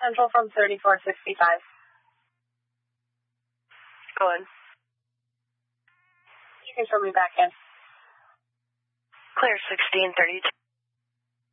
Central from 3465. Go in. You can show me back in. Clear 1632.